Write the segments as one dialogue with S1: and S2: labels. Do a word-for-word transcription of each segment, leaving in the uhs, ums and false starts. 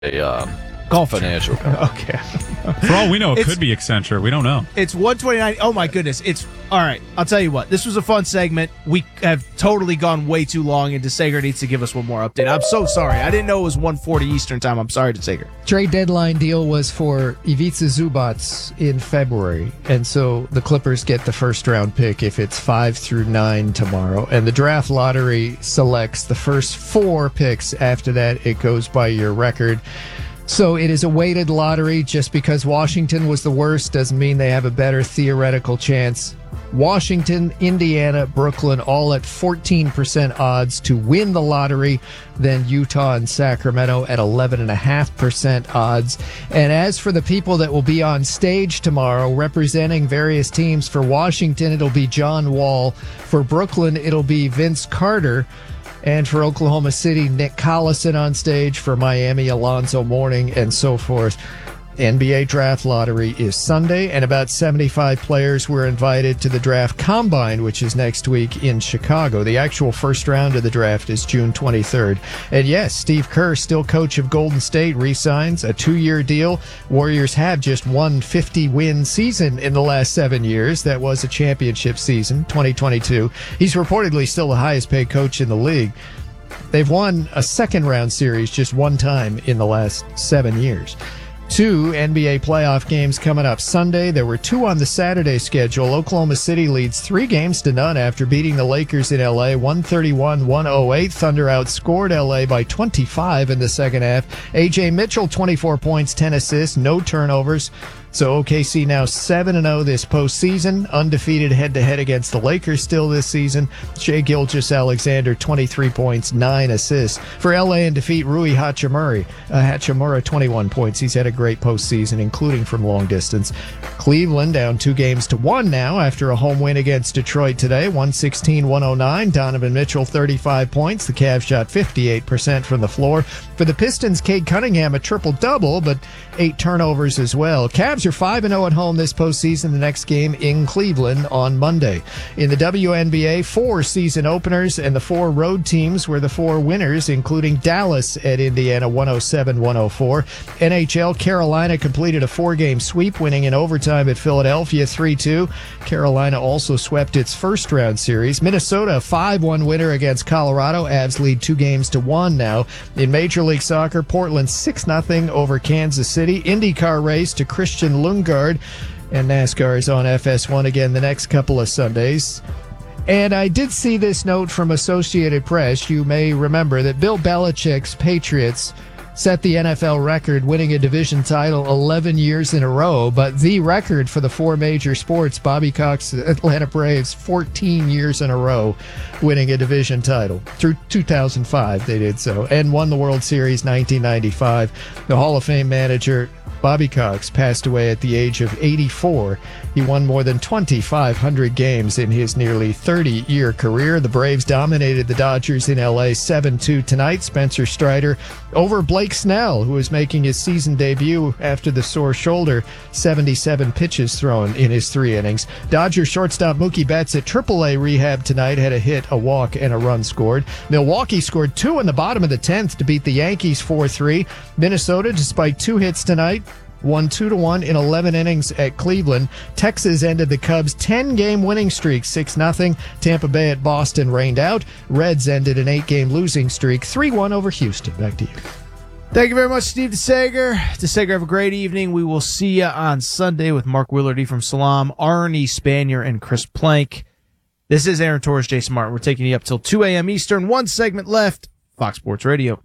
S1: a uh, golf financial company.
S2: Okay.
S3: For all we know, it
S2: It's-
S3: could be Accenture. We don't know.
S2: It's one twenty-nine. Oh, my goodness. It's all right. I'll tell you what. This was a fun segment. We have totally gone way too long, and DeSager needs to give us one more update. I'm so sorry. I didn't know it was one forty Eastern time. I'm sorry, DeSager.
S4: Trade deadline deal was for Ivica Zubats in February, and so the Clippers get the first round pick if it's five through nine tomorrow, and the draft lottery selects the first four picks. After that, it goes by your record. So it is a weighted lottery. Just because Washington was the worst doesn't mean they have a better theoretical chance. Washington, Indiana, Brooklyn, all at fourteen percent odds to win the lottery. Then Utah and Sacramento at eleven point five percent odds. And as for the people that will be on stage tomorrow representing various teams, for Washington, it'll be John Wall. For Brooklyn, it'll be Vince Carter. And for Oklahoma City, Nick Collison on stage. For Miami, Alonzo Mourning, and so forth. N B A draft lottery is Sunday, and about seventy-five players were invited to the draft combine, which is next week in Chicago. The actual first round of the draft is June twenty-third. And yes, Steve Kerr, still coach of Golden State, re-signs a two-year deal. Warriors have just one fifty-win season in the last seven years. That was a championship season, twenty twenty-two. He's reportedly still the highest-paid coach in the league. They've won a second-round series just one time in the last seven years. Two N B A playoff games coming up Sunday. There were two on the Saturday schedule. Oklahoma City leads three games to none after beating the Lakers in L A, one thirty-one one oh eight. Thunder outscored L A by twenty-five in the second half. A J Mitchell, twenty-four points, ten assists, no turnovers. So O K C now seven and oh this postseason, undefeated head-to-head against the Lakers still this season. Shai Gilgeous-Alexander, twenty-three points, nine assists. For L A in defeat, Rui Hachimura, uh, Hachimura, twenty-one points. He's had a great postseason, including from long distance. Cleveland down two games to one now after a home win against Detroit today, one sixteen one oh nine. Donovan Mitchell, thirty-five points. The Cavs shot fifty-eight percent from the floor. For the Pistons, Cade Cunningham, a triple-double, but eight turnovers as well. Cavs are five and oh at home this postseason. The next game in Cleveland on Monday. In the W N B A, four season openers, and the four road teams were the four winners, including Dallas at Indiana, one oh seven one oh four. N H L, Carolina completed a four-game sweep, winning in overtime at Philadelphia three two. Carolina also swept its first-round series. Minnesota, a five one winner against Colorado. Avs lead two games to one now. In Major League Soccer, Portland six nothing over Kansas City. IndyCar race to Christian Lundgaard, and NASCAR is on F S one again the next couple of Sundays. And I did see this note from Associated Press. You may remember that Bill Belichick's Patriots set the N F L record, winning a division title eleven years in a row, but the record for the four major sports, Bobby Cox's Atlanta Braves, fourteen years in a row winning a division title. Through two thousand five, they did so, and won the World Series nineteen ninety-five. The Hall of Fame manager, Bobby Cox, passed away at the age of eighty-four. He won more than twenty-five hundred games in his nearly thirty-year career. The Braves dominated the Dodgers in L A seven two tonight. Spencer Strider over Blake Snell, who is making his season debut after the sore shoulder. seventy-seven pitches thrown in his three innings. Dodgers shortstop Mookie Betts at triple A rehab tonight had a hit, a walk, and a run scored. Milwaukee scored two in the bottom of the tenth to beat the Yankees four three. Minnesota, despite two hits tonight, won two to one in eleven innings at Cleveland. Texas ended the Cubs' ten-game winning streak, six nothing. Tampa Bay at Boston rained out. Reds ended an eight-game losing streak, three one over Houston. Back to you.
S2: Thank you very much, Steve DeSager. DeSager, have a great evening. We will see you on Sunday with Mark Willardy from Salam, Arnie Spanier, and Chris Plank. This is Aaron Torres, Jason Martin. We're taking you up till two a.m. Eastern. One segment left. Fox Sports Radio.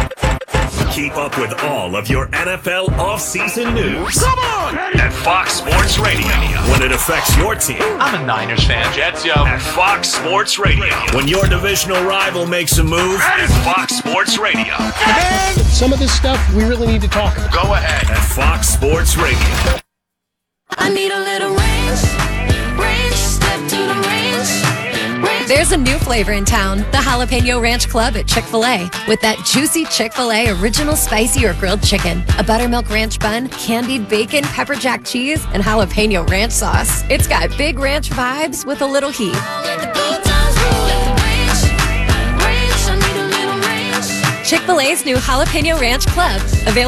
S5: Keep up with all of your N F L offseason news. Come on! At Fox Sports Radio. When it affects your team.
S6: I'm a Niners fan. Jets, yo.
S5: At Fox Sports Radio. When your divisional rival makes a move. At Fox Sports Radio.
S7: And some of this stuff we really need to talk about.
S5: Go ahead. At Fox Sports Radio.
S8: I need a little range. Range. Step to the range.
S9: There's a new flavor in town, the Jalapeno Ranch Club at Chick-fil-A. With that juicy Chick-fil-A original spicy or grilled chicken, a buttermilk ranch bun, candied bacon, pepper jack cheese, and jalapeno ranch sauce. It's got big ranch vibes with a little heat. Chick-fil-A's new Jalapeno Ranch Club. Available